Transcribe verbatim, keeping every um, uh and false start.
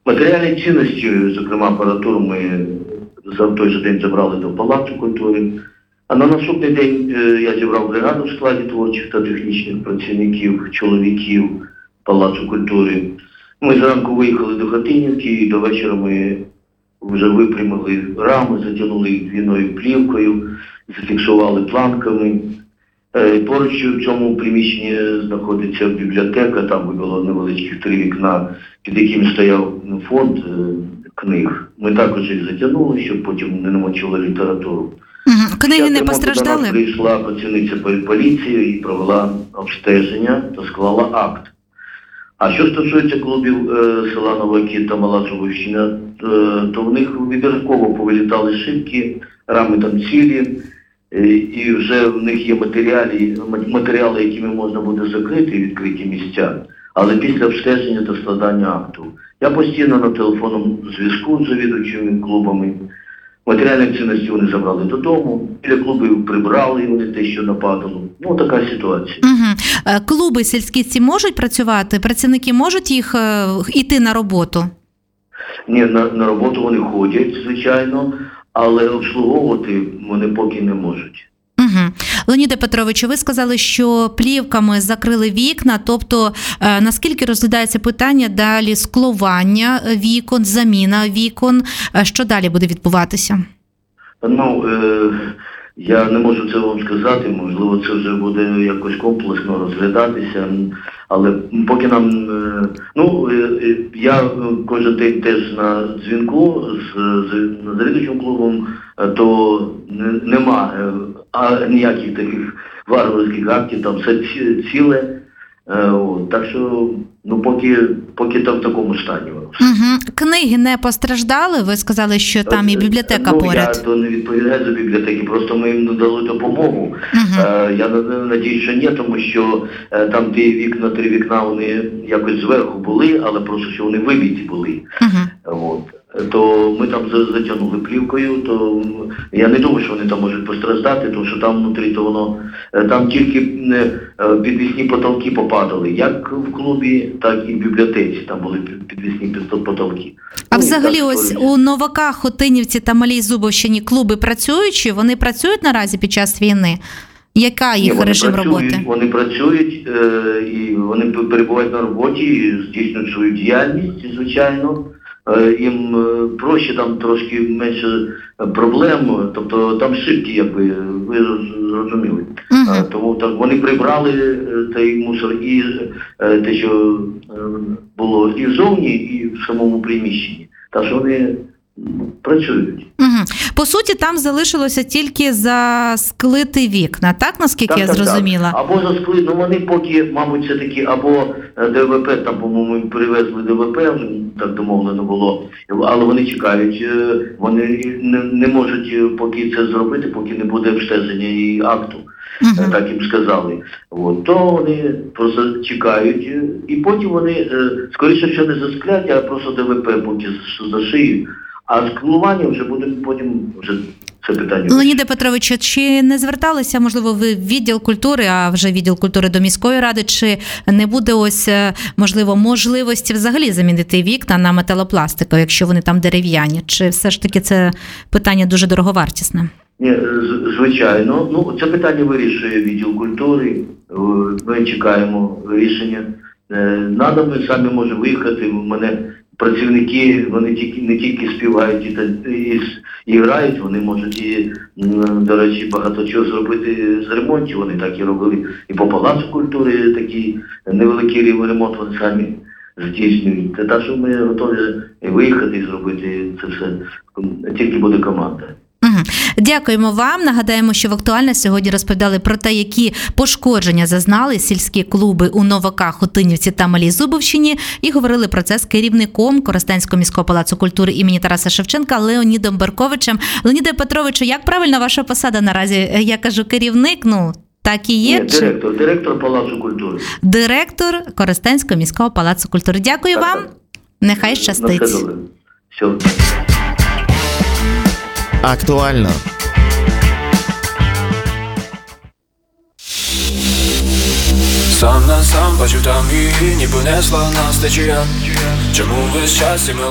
Матеріальні цінності, зокрема апаратуру, ми за той же день забрали до Палацу культури. А на наступний день я зібрав бригаду в складі творчих та технічних працівників, чоловіків Палацу культури. Ми зранку виїхали до Хатинівки і до вечора ми вже випрямили рами, затягнули їх двійною плівкою, зафіксували планками. Поруч в цьому приміщенні знаходиться бібліотека, там було невеличких три вікна, під яким стояв фонд книг. Ми також їх затягнули, щоб потім не намочили літературу. Угу. Книги не постраждали? До нас прийшла працівниця поліції і провела обстеження та склала акт. А що стосується клубів е, села Нова Кіт та Мала Зубовщина, е, то в них вибірково повилітали шибки, рами там цілі, е, і вже в них є матеріали, матеріали, якими можна буде закрити відкриті місця, але після обстеження та складання акту. Я постійно на телефонному зв'язку з завідувачими клубами. Матеріальні цінності вони забрали додому, біля клубів прибрали, вони те, що нападало. Ну, така ситуація. Угу. Клуби сільські ці можуть працювати? Працівники можуть їх е, йти на роботу? Ні, на, на роботу вони ходять, звичайно, але обслуговувати вони поки не можуть. Угу. Леоніде Петровичу, ви сказали, що плівками закрили вікна, тобто е, наскільки розглядається питання далі склування вікон, заміна вікон, е, що далі буде відбуватися? Ну, е, я не можу це вам сказати, можливо, це вже буде якось комплексно розглядатися, але поки нам, е, ну, е, я кожен день теж на дзвінку з, з завідувачем клубом, то не, нема е, а ніяких таких варварських актів, там все ціле, е, от, так що, ну, поки, поки там в такому стані. Угу. Книги не постраждали? Ви сказали, що там і бібліотека ну, поряд. Я то не відповідаю за бібліотеки, просто ми їм надали допомогу. Угу. Е, я надію, що ні, тому що е, там ті вікна, три вікна, вони якось зверху були, але просто що вони вибиті були. Угу. От. То ми там затягнули плівкою, то я не думаю, що вони там можуть постраждати, тому що там внутрі, то воно, там тільки підвісні потолки попадали, як в клубі, так і в бібліотеці, там були підвісні потолки. А ну, взагалі так, ось у Новаках, Хотинівці та Малій Зубовщині клуби працюючі? Вони працюють наразі під час війни? Яка їх Ні, режим працюють, роботи? Вони працюють, е, і вони перебувають на роботі, і здійснюють свою діяльність, звичайно. Їм проще, там трошки менше проблем, тобто там шибки, якби, ви зрозуміли. Uh-huh. Тому так вони прибрали цей мусор і те, що було і зовні, і в самому приміщенні. Так що вони працюють. Угу. По суті, там залишилося тільки засклити вікна, так, наскільки так, я так, зрозуміла? Так. Або засклити, ну вони поки, мабуть, все-таки, або ДВП, там, по-моєму, привезли ДВП, так домовлено було, але вони чекають, вони не, не можуть поки це зробити, поки не буде обстеження і акту. Uh-huh. Так їм сказали. От. То вони просто чекають, і потім вони, скоріше, що не засклять, а просто ДВП поки зашиють. А склування вже буде потім вже це питання. Леоніде Петровичу, чи не зверталися, можливо, ви в відділ культури, а вже відділ культури до міської ради, чи не буде ось, можливо, можливості взагалі замінити вікна на металопластикові, якщо вони там дерев'яні? Чи все ж таки це питання дуже дороговартісне? Ні, звичайно. Ну, це питання вирішує відділ культури. Ми чекаємо рішення. Надо, ми самі можемо виїхати. У мене працівники, вони тільки, не тільки співають і, і, і грають, вони можуть і, до речі, багато чого зробити з ремонтів. Вони так і робили і по Палацу культури, такий невеликий ремонт вони самі здійснюють. Це так, що ми готові виїхати і зробити це все. Тільки буде команда. Дякуємо вам. Нагадаємо, що в «Актуально» сьогодні розповідали про те, які пошкодження зазнали сільські клуби у Новаках, Хотинівці та Малій Зубовщині, і говорили про це з керівником Коростенського міського палацу культури імені Тараса Шевченка Леонідом Берковичем. Леоніде Петровичу, як правильно ваша посада наразі? Я кажу керівник, ну, так і є? Ні, директор, директор Палацу культури. Директор Коростенського міського палацу культури. Дякую так, вам. Так. Нехай щастить. Все. Актуально. Сам на сам бачу там її, ніби несла нас течія. Чому весь час і ми